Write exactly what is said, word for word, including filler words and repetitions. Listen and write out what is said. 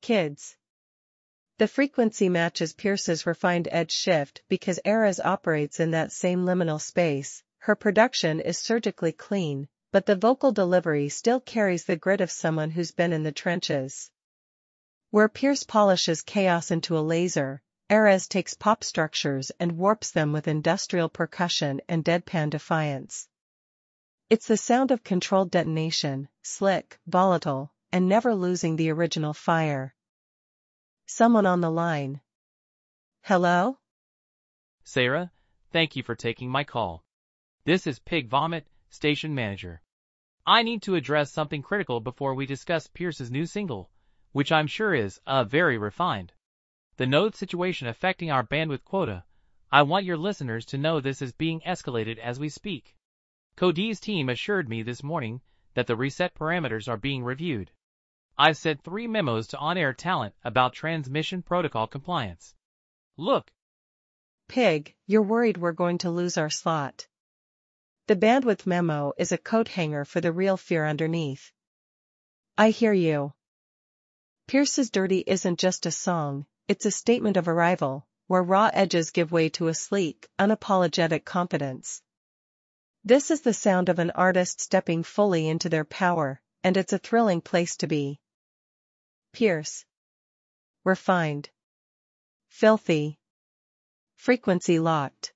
Kids. The frequency matches Pierce's refined edge shift because Eras operates in that same liminal space. Her production is surgically clean, but the vocal delivery still carries the grit of someone who's been in the trenches. Where Pierce polishes chaos into a laser, Eras takes pop structures and warps them with industrial percussion and deadpan defiance. It's the sound of controlled detonation, slick, volatile, and never losing the original fire. Someone on the line. Hello? Sarah, thank you for taking my call. This is Pig Vomit, station manager. I need to address something critical before we discuss Pierce's new single, which I'm sure is, uh, very refined. The node situation affecting our bandwidth quota. I want your listeners to know this is being escalated as we speak. Cody's team assured me this morning that the reset parameters are being reviewed. I've sent three memos to on-air talent about transmission protocol compliance. Look. Pig, you're worried we're going to lose our slot. The bandwidth memo is a coat hanger for the real fear underneath. I hear you. Pierce's Dirty isn't just a song, it's a statement of arrival, where raw edges give way to a sleek, unapologetic confidence. This is the sound of an artist stepping fully into their power, and it's a thrilling place to be. Pierce. Refined. Filthy. Frequency locked.